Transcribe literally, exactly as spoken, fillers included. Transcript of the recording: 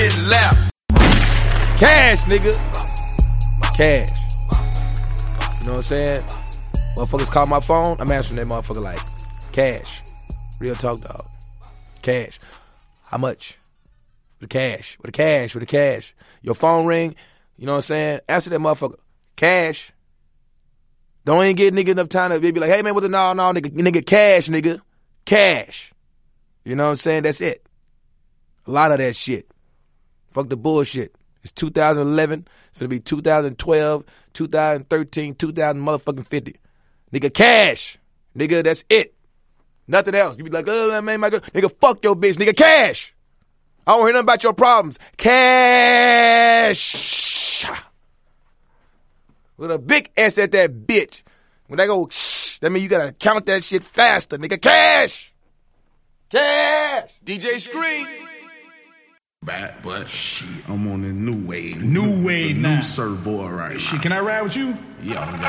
Get left. Cash, nigga. Cash. You know what I'm saying? Motherfuckers call my phone, I'm answering that motherfucker like, cash. Real talk, dog. Cash. How much? With the cash. With the cash. With the cash. Your phone ring, you know what I'm saying? Answer that motherfucker. Cash. Don't even get nigga enough time to be like, hey man, what the no, no, nigga, nigga, cash, nigga. Cash. You know what I'm saying? That's it. A lot of that shit. Fuck the bullshit. It's two thousand eleven. It's gonna be two thousand twelve, two thousand thirteen, two thousand motherfucking fifty. Nigga, cash. Nigga, that's it. Nothing else. You be like, oh, man, my girl. Nigga, fuck your bitch. Nigga, cash. I don't hear nothing about your problems. Cash. With a big S at that bitch. When they go, shh, that mean you gotta count that shit faster. Nigga, cash. Cash. D J Scream. Bad, but shit, I'm on the new wave. New wave new now. Sir boy right Shit, now. can I ride with you? Yeah,